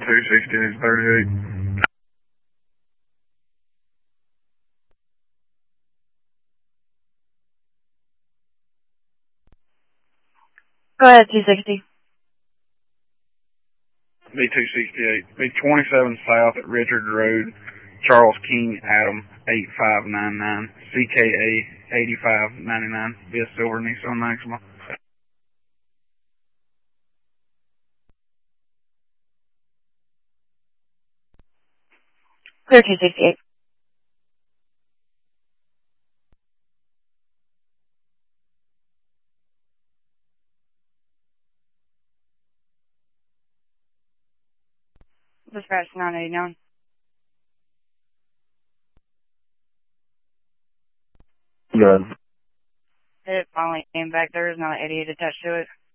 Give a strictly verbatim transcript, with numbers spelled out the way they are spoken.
two sixty-eight thirty-eight. Go ahead, two sixty. B two sixty-eight. B twenty-seven South at Richard Road, Charles King, Adam, eight five nine nine, C K A eighty-five ninety-nine, be a silver Nissan Maxima. Clear two sixty-eight. Dispatch nine eighty-nine. Good. It finally came back. There is not an eighty-eight attached to it.